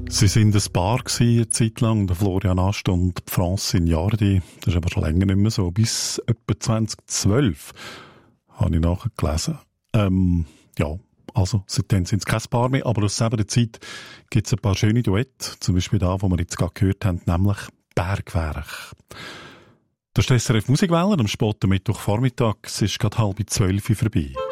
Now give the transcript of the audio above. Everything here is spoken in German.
Sie sind ein Paar gewesen, eine Zeit lang, der Florian Ast und die France Signardi. Das ist aber schon länger nicht mehr so. Bis etwa 2012 habe ich nachgelesen. Ja, also seitdem sind es kein Paar mehr, aber aus selber Zeit gibt es ein paar schöne Duette. Zum Beispiel da, wo wir jetzt gerade gehört haben, nämlich Bergwerk. Das ist die SRF Musikwelle am späten Mittwochvormittag. Es ist gerade 11:30 vorbei.